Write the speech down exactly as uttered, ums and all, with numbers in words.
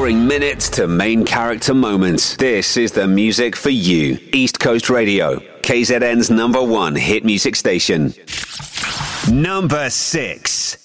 Scoring minutes to main character moments. This is the music for you. East Coast Radio, K Z N's number one hit music station. Number six.